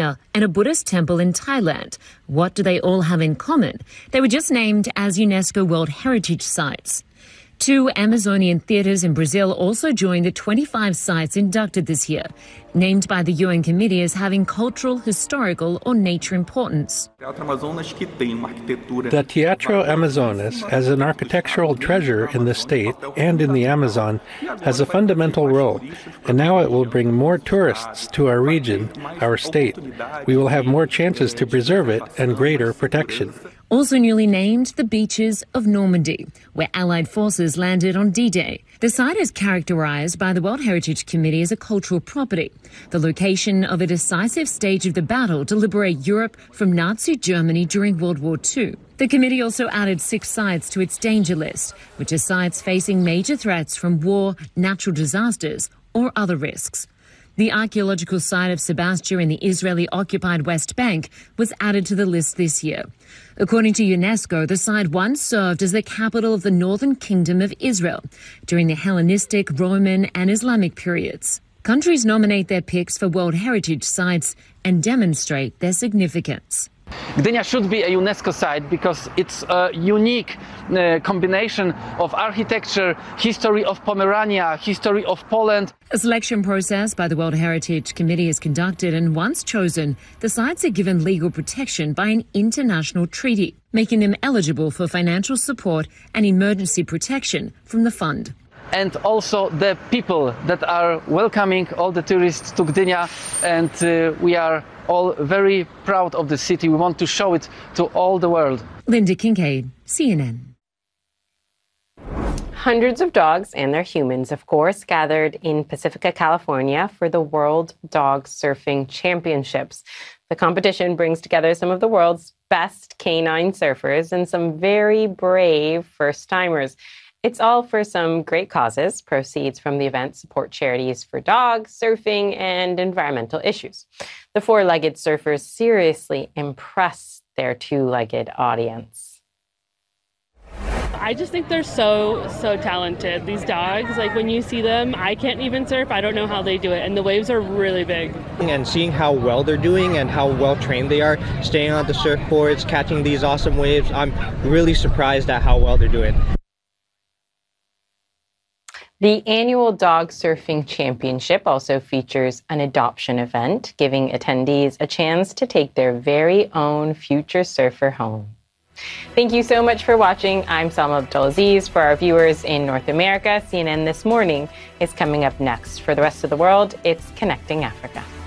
India and a Buddhist temple in Thailand. What do they all have in common? They were just named as UNESCO World Heritage Sites. 2 Amazonian theatres in Brazil also joined the 25 sites inducted this year, named by the UN Committee as having cultural, historical or nature importance. The Teatro Amazonas, as an architectural treasure in the state and in the Amazon, has a fundamental role, and now it will bring more tourists to our region, our state. We will have more chances to preserve it and greater protection. Also newly named, the beaches of Normandy, where Allied forces landed on D-Day. The site is characterized by the World Heritage Committee as a cultural property, the location of a decisive stage of the battle to liberate Europe from Nazi Germany during World War II. The committee also added 6 sites to its danger list, which are sites facing major threats from war, natural disasters, or other risks. The archaeological site of Sebastia in the Israeli-occupied West Bank was added to the list this year. According to UNESCO, the site once served as the capital of the Northern Kingdom of Israel during the Hellenistic, Roman and Islamic periods. Countries nominate their picks for World Heritage Sites and demonstrate their significance. Gdynia should be a UNESCO site because it's a unique combination of architecture, history of Pomerania, history of Poland. A selection process by the World Heritage Committee is conducted, and once chosen, the sites are given legal protection by an international treaty, making them eligible for financial support and emergency protection from the fund. And also the people that are welcoming all the tourists to Gdynia, and we are all very proud of the city. We want to show it to all the world. Linda Kincaid, CNN. Hundreds of dogs and their humans, of course, gathered in Pacifica, California for the World Dog Surfing Championships. The competition brings together some of the world's best canine surfers and some very brave first-timers. It's all for some great causes. Proceeds from the event support charities for dogs, surfing, and environmental issues. The 4-legged surfers seriously impress their 2-legged audience. I just think they're so talented. These dogs, like when you see them, I can't even surf. I don't know how they do it. And the waves are really big. And seeing how well they're doing and how well trained they are, staying on the surfboards, catching these awesome waves, I'm really surprised at how well they're doing. The annual Dog Surfing Championship also features an adoption event, giving attendees a chance to take their very own future surfer home. Thank you so much for watching. I'm Salma Abdulaziz. For our viewers in North America, CNN This Morning is coming up next. For the rest of the world, it's Connecting Africa.